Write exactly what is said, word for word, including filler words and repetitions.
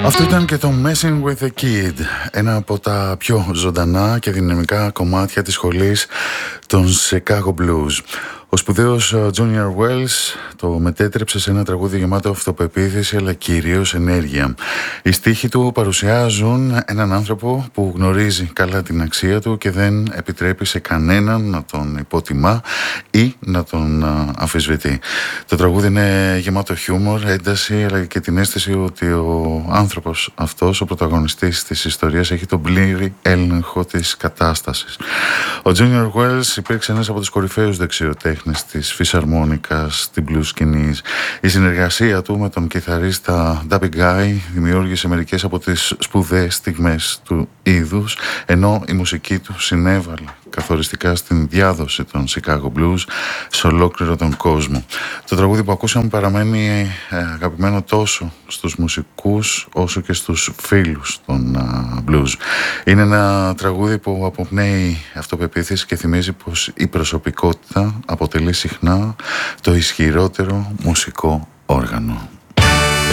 Αυτό ήταν και το Messing with the Kid, ένα από τα πιο ζωντανά και δυναμικά κομμάτια της σχολής των Chicago Blues. Ο σπουδαίος Junior Wells το μετέτρεψε σε ένα τραγούδι γεμάτο αυτοπεποίθηση αλλά κυρίως ενέργεια. Οι στίχοι του παρουσιάζουν έναν άνθρωπο που γνωρίζει καλά την αξία του και δεν επιτρέπει σε κανέναν να τον υποτιμά ή να τον αμφισβητεί. Το τραγούδι είναι γεμάτο χιούμορ, ένταση αλλά και την αίσθηση ότι ο άνθρωπος αυτός, ο πρωταγωνιστής της ιστορίας, έχει τον πλήρη έλεγχο της κατάστασης. Ο Junior Wells υπήρξε ένας από τους κορυφαίους δεξιοτέχνες της φυσαρμόνικας στην blues σκηνής. Η συνεργασία του με τον κιθαρίστα Dubby Guy δημιούργησε μερικές από τις σπουδαίες στιγμές του είδους, ενώ η μουσική του συνέβαλε καθοριστικά στην διάδοση των Chicago Blues σε ολόκληρο τον κόσμο. Το τραγούδι που ακούσαμε παραμένει αγαπημένο τόσο στους μουσικούς όσο και στους φίλους των blues. Είναι ένα τραγούδι που αποπνέει αυτοπεποίθηση και θυμίζει πως η προσωπικότητα αποτελεί συχνά το ισχυρότερο μουσικό όργανο.